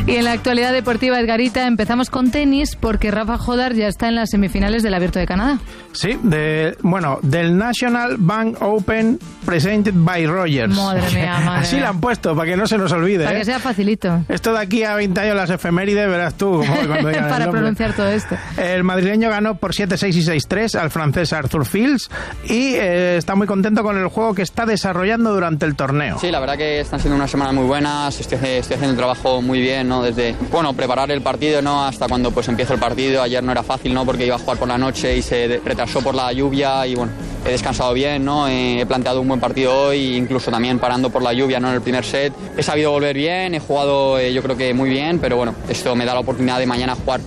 Y en la actualidad deportiva, Edgarita, empezamos con tenis porque Rafa Jodar ya está en las semifinales del Abierto de Canadá. Sí, del National Bank Open presented by Rogers. Madre mía, madre. Así la han puesto, para que no se nos olvide. Para que sea facilito. Esto de aquí a 20 años las efemérides, verás tú. Cuando para pronunciar todo esto. El madrileño ganó por 7-6 y 6-3 al francés Arthur Fields y está muy contento con el juego que está desarrollando durante el torneo. Sí, la verdad que están siendo unas semanas muy buenas, estoy haciendo el trabajo muy bien, ¿no? Desde, preparar el partido, ¿no? Hasta cuando pues empiezo el partido. Ayer no era fácil, ¿no? Porque iba a jugar por la noche y se retrasó por la lluvia y he descansado bien, ¿no? He planteado un buen partido hoy, incluso también parando por la lluvia, ¿no? En el primer set. He sabido volver bien, he jugado yo creo que muy bien, pero esto me da la oportunidad de mañana jugar